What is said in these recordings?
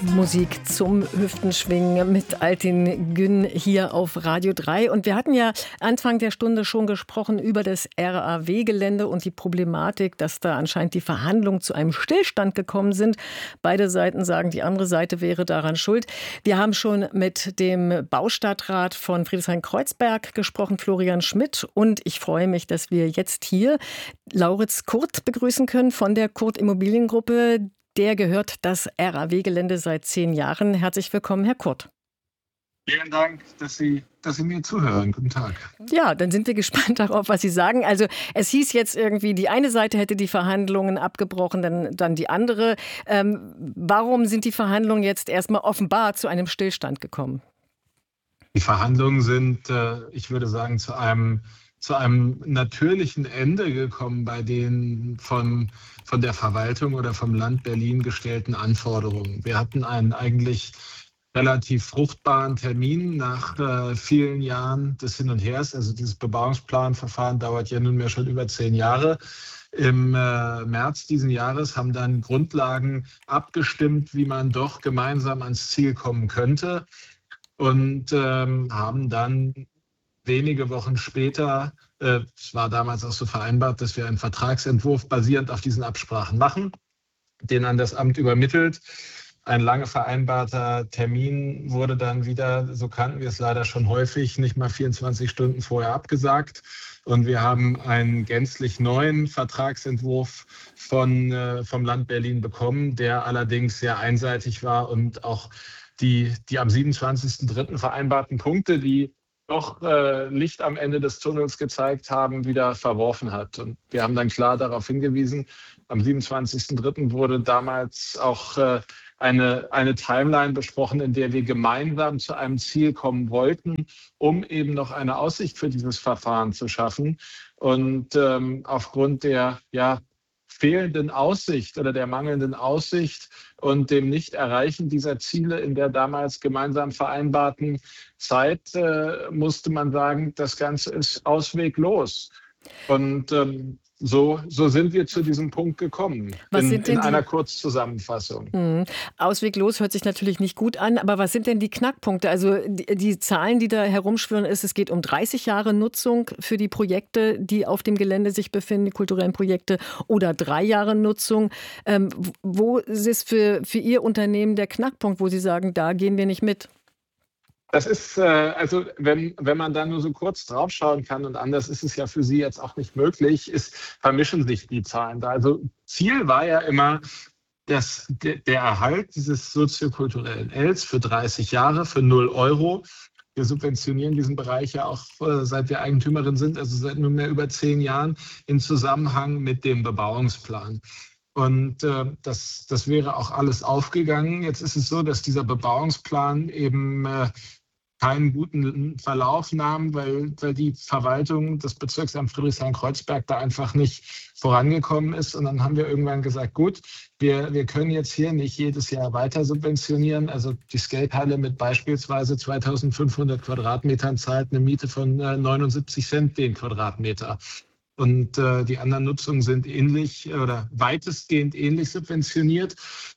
Musik zum Hüftenschwingen mit Altin Gün hier auf Radio 3. Und wir hatten ja Anfang der Stunde schon gesprochen über das RAW-Gelände und die Problematik, dass da anscheinend die Verhandlungen zu einem Stillstand gekommen sind. Beide Seiten sagen, die andere Seite wäre daran schuld. Wir haben schon mit dem Baustadtrat von Friedrichshain-Kreuzberg gesprochen, Florian Schmidt. Und ich freue mich, dass wir jetzt hier Lauritz Kurt begrüßen können von der Kurt Immobiliengruppe. Der gehört das RAW-Gelände seit 10 Jahren. Herzlich willkommen, Herr Kurt. Vielen Dank, dass Sie mir zuhören. Guten Tag. Ja, dann sind wir gespannt darauf, was Sie sagen. Also es hieß jetzt irgendwie, die eine Seite hätte die Verhandlungen abgebrochen, dann die andere. Warum sind die Verhandlungen jetzt erstmal offenbar zu einem Stillstand gekommen? Die Verhandlungen sind, ich würde sagen, zu einem natürlichen Ende gekommen bei den von der Verwaltung oder vom Land Berlin gestellten Anforderungen. Wir hatten einen eigentlich relativ fruchtbaren Termin nach vielen Jahren des Hin und Hers. Also dieses Bebauungsplanverfahren dauert ja nunmehr schon über 10 Jahre. Im März diesen Jahres haben dann Grundlagen abgestimmt, wie man doch gemeinsam ans Ziel kommen könnte, und haben dann wenige Wochen später, es war damals auch so vereinbart, dass wir einen Vertragsentwurf basierend auf diesen Absprachen machen, den an das Amt übermittelt. Ein lange vereinbarter Termin wurde dann wieder, so kannten wir es leider schon häufig, nicht mal 24 Stunden vorher abgesagt. Und wir haben einen gänzlich neuen Vertragsentwurf vom Land Berlin bekommen, der allerdings sehr einseitig war und auch die am 27.03. vereinbarten Punkte, die doch Licht am Ende des Tunnels gezeigt haben, wieder verworfen hat. Und wir haben dann klar darauf hingewiesen, am 27.03. wurde damals auch eine Timeline besprochen, in der wir gemeinsam zu einem Ziel kommen wollten, um eben noch eine Aussicht für dieses Verfahren zu schaffen. Und aufgrund der fehlenden Aussicht oder der mangelnden Aussicht und dem Nicht-Erreichen dieser Ziele in der damals gemeinsam vereinbarten Zeit musste man sagen, das Ganze ist ausweglos. Und so sind wir zu diesem Punkt gekommen, in einer Kurzzusammenfassung. Ausweglos hört sich natürlich nicht gut an, aber was sind denn die Knackpunkte? Also die Zahlen, die da herumschwirren, es geht um 30 Jahre Nutzung für die Projekte, die auf dem Gelände sich befinden, die kulturellen Projekte, oder 3 Jahre Nutzung. Wo ist für Ihr Unternehmen der Knackpunkt, wo Sie sagen, da gehen wir nicht mit? Das ist, also wenn man da nur so kurz draufschauen kann, und anders ist es ja für Sie jetzt auch nicht möglich, vermischen sich die Zahlen da. Also Ziel war ja immer, dass der Erhalt dieses soziokulturellen Els für 30 Jahre, für 0 Euro. Wir subventionieren diesen Bereich ja auch, seit wir Eigentümerin sind, also seit nunmehr über 10 Jahren, in Zusammenhang mit dem Bebauungsplan. Und das wäre auch alles aufgegangen. Jetzt ist es so, dass dieser Bebauungsplan eben keinen guten Verlauf nahm, weil die Verwaltung des Bezirksamts Friedrichshain-Kreuzberg da einfach nicht vorangekommen ist. Und dann haben wir irgendwann gesagt, gut, wir können jetzt hier nicht jedes Jahr weiter subventionieren. Also die Skatehalle mit beispielsweise 2.500 Quadratmetern zahlt eine Miete von 79 Cent den Quadratmeter. Und die anderen Nutzungen sind ähnlich oder weitestgehend ähnlich subventioniert.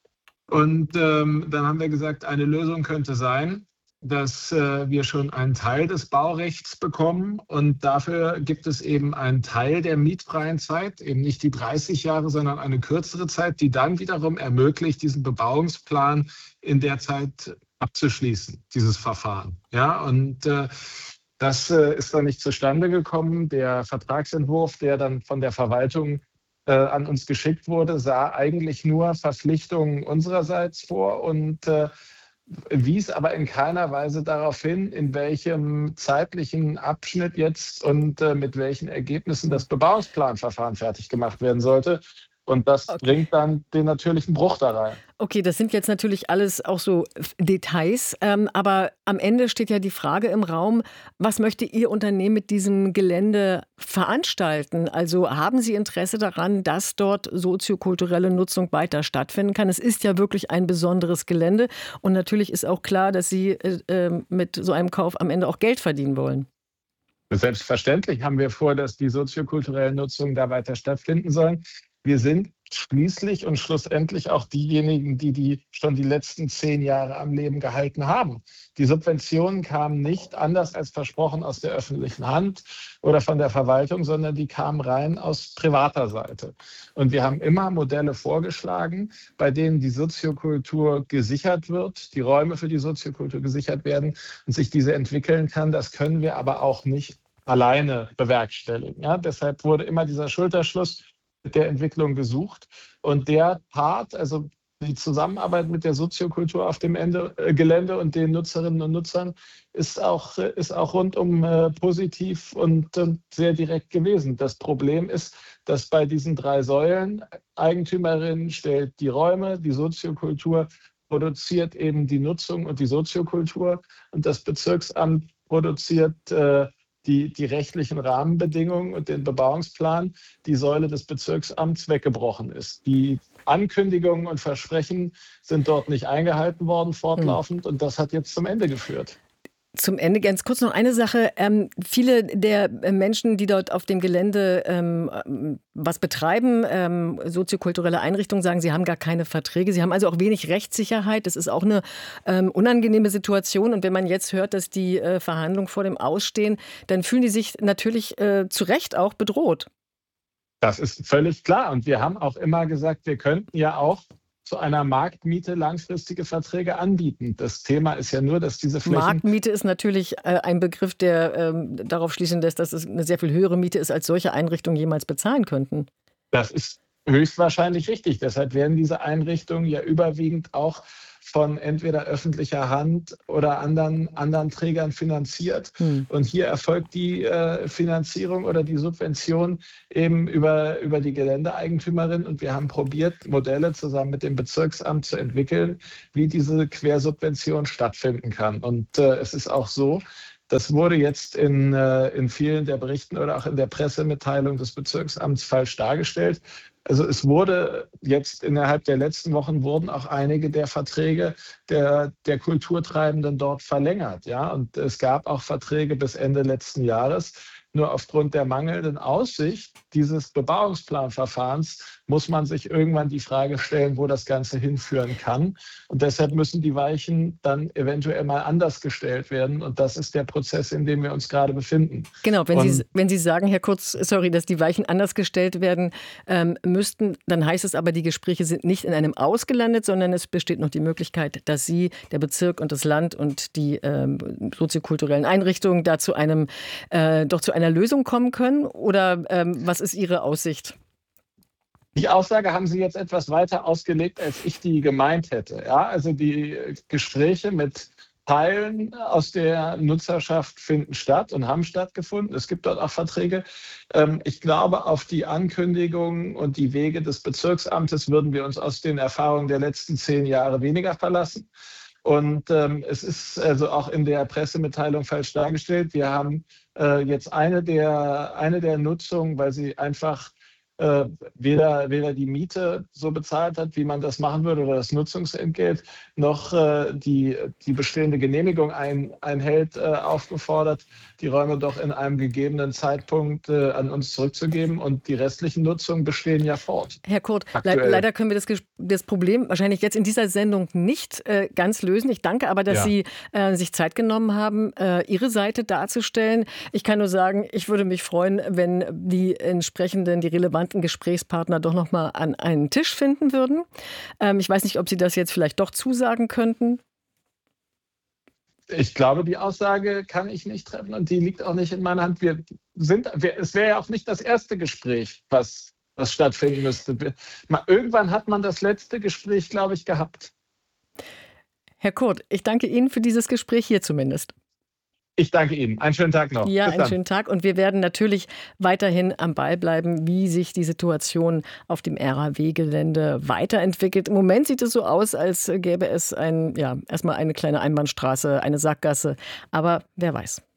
Und dann haben wir gesagt, eine Lösung könnte sein, dass wir schon einen Teil des Baurechts bekommen, und dafür gibt es eben einen Teil der mietfreien Zeit, eben nicht die 30 Jahre, sondern eine kürzere Zeit, die dann wiederum ermöglicht, diesen Bebauungsplan in der Zeit abzuschließen, dieses Verfahren. Ja, und das ist dann nicht zustande gekommen. Der Vertragsentwurf, der dann von der Verwaltung an uns geschickt wurde, sah eigentlich nur Verpflichtungen unsererseits vor und wies aber in keiner Weise darauf hin, in welchem zeitlichen Abschnitt jetzt und mit welchen Ergebnissen das Bebauungsplanverfahren fertig gemacht werden sollte. Und das bringt dann den natürlichen Bruch da rein. Okay, das sind jetzt natürlich alles auch so Details, aber am Ende steht ja die Frage im Raum, was möchte Ihr Unternehmen mit diesem Gelände veranstalten? Also haben Sie Interesse daran, dass dort soziokulturelle Nutzung weiter stattfinden kann? Es ist ja wirklich ein besonderes Gelände, und natürlich ist auch klar, dass Sie mit so einem Kauf am Ende auch Geld verdienen wollen. Selbstverständlich haben wir vor, dass die soziokulturellen Nutzungen da weiter stattfinden sollen. Wir sind schließlich und schlussendlich auch diejenigen, die schon die letzten 10 Jahre am Leben gehalten haben. Die Subventionen kamen nicht, anders als versprochen, aus der öffentlichen Hand oder von der Verwaltung, sondern die kamen rein aus privater Seite. Und wir haben immer Modelle vorgeschlagen, bei denen die Soziokultur gesichert wird, die Räume für die Soziokultur gesichert werden und sich diese entwickeln kann. Das können wir aber auch nicht alleine bewerkstelligen. Ja, deshalb wurde immer dieser Schulterschluss mit der Entwicklung gesucht. Und der Part, also die Zusammenarbeit mit der Soziokultur auf dem Gelände und den Nutzerinnen und Nutzern, ist auch rundum positiv und sehr direkt gewesen. Das Problem ist, dass bei diesen 3 Säulen Eigentümerin stellt die Räume, die Soziokultur produziert eben die Nutzung und die Soziokultur und das Bezirksamt produziert die rechtlichen Rahmenbedingungen und den Bebauungsplan, die Säule des Bezirksamts weggebrochen ist. Die Ankündigungen und Versprechen sind dort nicht eingehalten worden fortlaufend und das hat jetzt zum Ende geführt. Zum Ende ganz kurz noch eine Sache. Viele der Menschen, die dort auf dem Gelände was betreiben, soziokulturelle Einrichtungen, sagen, sie haben gar keine Verträge. Sie haben also auch wenig Rechtssicherheit. Das ist auch eine unangenehme Situation. Und wenn man jetzt hört, dass die Verhandlungen vor dem Ausstehen, dann fühlen die sich natürlich zu Recht auch bedroht. Das ist völlig klar. Und wir haben auch immer gesagt, wir könnten ja auch zu einer Marktmiete langfristige Verträge anbieten. Das Thema ist ja nur, dass diese Flächen... Marktmiete ist natürlich ein Begriff, der darauf schließen lässt, dass es eine sehr viel höhere Miete ist, als solche Einrichtungen jemals bezahlen könnten. Das ist höchstwahrscheinlich richtig. Deshalb werden diese Einrichtungen ja überwiegend auch von entweder öffentlicher Hand oder anderen Trägern finanziert. Und hier erfolgt die Finanzierung oder die Subvention eben über die Geländeeigentümerin. Und wir haben probiert, Modelle zusammen mit dem Bezirksamt zu entwickeln, wie diese Quersubvention stattfinden kann. Und es ist auch so, das wurde jetzt in vielen der Berichten oder auch in der Pressemitteilung des Bezirksamts falsch dargestellt. Also es wurde jetzt innerhalb der letzten Wochen wurden auch einige der Verträge der Kulturtreibenden dort verlängert. Ja? Und es gab auch Verträge bis Ende letzten Jahres. Nur aufgrund der mangelnden Aussicht dieses Bebauungsplanverfahrens muss man sich irgendwann die Frage stellen, wo das Ganze hinführen kann. Und deshalb müssen die Weichen dann eventuell mal anders gestellt werden. Und das ist der Prozess, in dem wir uns gerade befinden. Genau, wenn Sie sagen, Herr Kurz, sorry, dass die Weichen anders gestellt werden müssten, dann heißt es aber, die Gespräche sind nicht in einem Aus gelandet, sondern es besteht noch die Möglichkeit, dass Sie, der Bezirk und das Land und die soziokulturellen Einrichtungen da zu einer Lösung kommen können? Oder was ist Ihre Aussicht? Die Aussage haben Sie jetzt etwas weiter ausgelegt, als ich die gemeint hätte. Ja, also die Gespräche mit Teilen aus der Nutzerschaft finden statt und haben stattgefunden. Es gibt dort auch Verträge. Ich glaube, auf die Ankündigungen und die Wege des Bezirksamtes würden wir uns aus den Erfahrungen der letzten 10 Jahre weniger verlassen. Und es ist also auch in der Pressemitteilung falsch dargestellt. Wir haben jetzt eine der Nutzungen, weil sie einfach weder die Miete so bezahlt hat, wie man das machen würde, oder das Nutzungsentgelt, noch die bestehende Genehmigung einhält, aufgefordert, die Räume doch in einem gegebenen Zeitpunkt an uns zurückzugeben. Und die restlichen Nutzungen bestehen ja fort. Herr Kurt, leider können wir das Problem wahrscheinlich jetzt in dieser Sendung nicht ganz lösen. Ich danke aber, dass Sie sich Zeit genommen haben, Ihre Seite darzustellen. Ich kann nur sagen, ich würde mich freuen, wenn die relevanten Gesprächspartner doch noch mal an einen Tisch finden würden. Ich weiß nicht, ob Sie das jetzt vielleicht doch zusagen könnten. Ich glaube, die Aussage kann ich nicht treffen und die liegt auch nicht in meiner Hand. Es wäre ja auch nicht das erste Gespräch, was stattfinden müsste. Irgendwann hat man das letzte Gespräch, glaube ich, gehabt. Herr Kurt, ich danke Ihnen für dieses Gespräch hier zumindest. Ich danke Ihnen. Einen schönen Tag noch. Ja, einen schönen Tag. Und wir werden natürlich weiterhin am Ball bleiben, wie sich die Situation auf dem RAW-Gelände weiterentwickelt. Im Moment sieht es so aus, als gäbe es erstmal eine kleine Einbahnstraße, eine Sackgasse. Aber wer weiß.